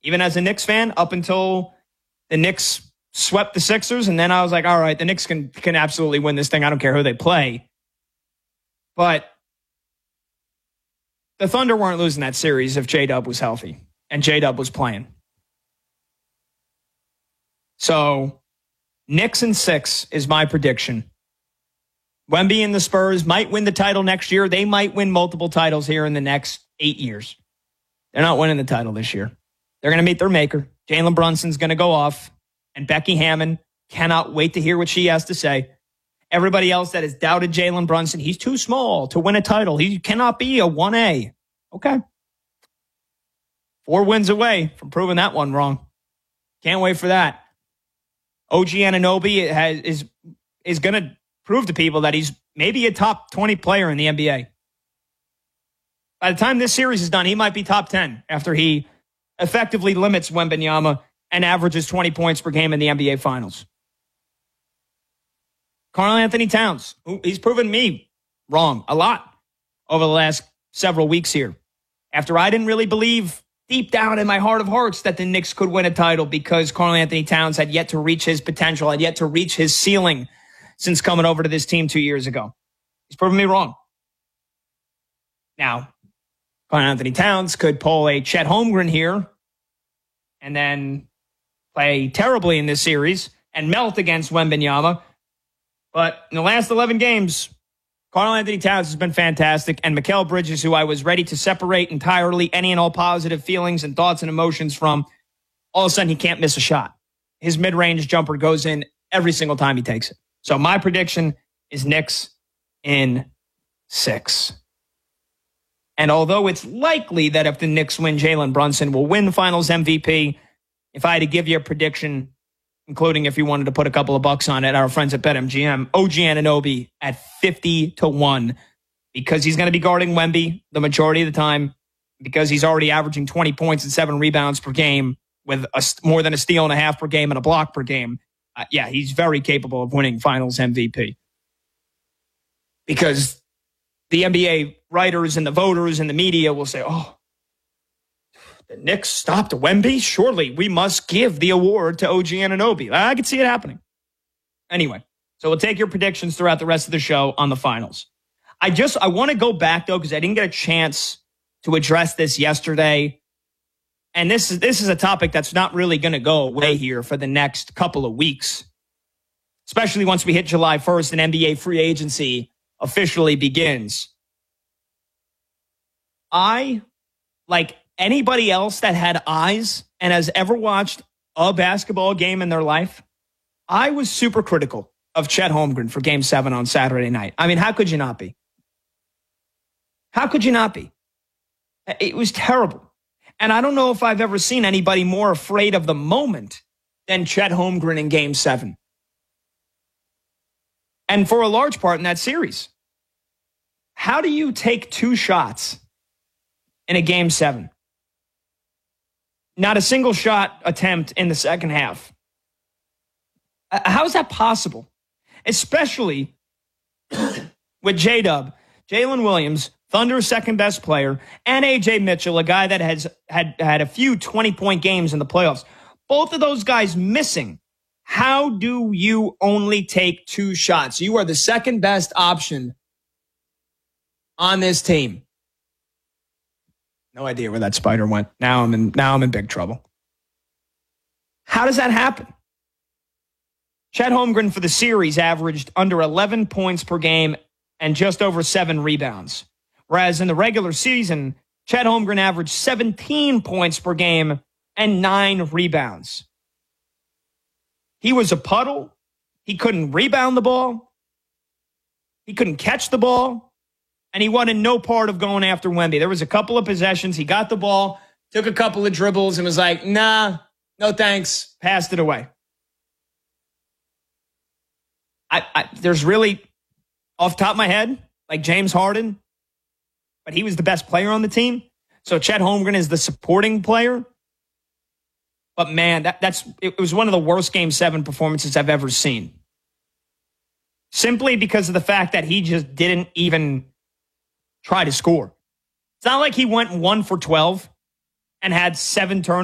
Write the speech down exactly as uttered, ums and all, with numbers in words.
even as a Knicks fan, up until the Knicks swept the Sixers. And then I was like, all right, the Knicks can, can absolutely win this thing. I don't care who they play. But the Thunder weren't losing that series if J-Dub was healthy and J-Dub was playing. So Knicks in six is my prediction. Wemby and the Spurs might win the title next year. They might win multiple titles here in the next eight years. They're not winning the title this year. They're going to meet their maker. Jalen Brunson's going to go off. And Becky Hammon, cannot wait to hear what she has to say. Everybody else that has doubted Jalen Brunson, he's too small to win a title. He cannot be a one A. Okay. Four wins away from proving that one wrong. Can't wait for that. O G Anunoby has, is, is going to prove to people that he's maybe a top twenty player in the N B A. By the time this series is done, he might be top ten after he effectively limits Wembanyama and averages twenty points per game in the N B A Finals. Karl-Anthony Towns, who he's proven me wrong a lot over the last several weeks here. After I didn't really believe deep down in my heart of hearts that the Knicks could win a title because Karl-Anthony Towns had yet to reach his potential, had yet to reach his ceiling since coming over to this team two years ago. He's proven me wrong. Now, Karl-Anthony Towns could pull a Chet Holmgren here and then play terribly in this series and melt against Wembanyama. But in the last eleven games, Karl-Anthony Towns has been fantastic. And Mikal Bridges, who I was ready to separate entirely any and all positive feelings and thoughts and emotions from, all of a sudden he can't miss a shot. His mid-range jumper goes in every single time he takes it. So my prediction is Knicks in six. And although it's likely that if the Knicks win, Jalen Brunson will win the Finals M V P, if I had to give you a prediction, including if you wanted to put a couple of bucks on it, our friends at BetMGM, O G Anunoby at fifty to one, because he's going to be guarding Wemby the majority of the time, because he's already averaging twenty points and seven rebounds per game with a, more than a steal and a half per game and a block per game. Uh, yeah, he's very capable of winning Finals M V P. Because the N B A writers and the voters and the media will say, oh, the Knicks stopped Wemby? Surely we must give the award to O G Anunoby. I can see it happening. Anyway, so we'll take your predictions throughout the rest of the show on the Finals. I just, I want to go back, though, because I didn't get a chance to address this yesterday. And this is, this is a topic that's not really going to go away here for the next couple of weeks, especially once we hit July first and N B A free agency officially begins. I, like anybody else that had eyes and has ever watched a basketball game in their life, I was super critical of Chet Holmgren for Game seven on Saturday night. I mean, how could you not be? How could you not be? It was terrible. And I don't know if I've ever seen anybody more afraid of the moment than Chet Holmgren in Game seven. And for a large part in that series. How do you take two shots in a Game seven? Not a single shot attempt in the second half. How is that possible? Especially with J-Dub, Jalen Williams, Thunder's second best player, and A J Mitchell, a guy that has had, had a few twenty-point games in the playoffs. Both of those guys missing. How do you only take two shots? You are the second best option on this team. No idea where that spider went. Now I'm in, now I'm in big trouble. How does that happen? Chet Holmgren for the series averaged under eleven points per game and just over seven rebounds. Whereas in the regular season, Chet Holmgren averaged seventeen points per game and nine rebounds. He was a puddle. He couldn't rebound the ball. He couldn't catch the ball. And he wanted no part of going after Wemby. There was a couple of possessions. He got the ball, took a couple of dribbles, and was like, nah, no thanks. Passed it away. I, I, there's really, off the top of my head, like James Harden, but he was the best player on the team. So Chet Holmgren is the supporting player. But man, that, that's it was one of the worst Game seven performances I've ever seen. Simply because of the fact that he just didn't even try to score. It's not like he went one for twelve and had seven turnovers.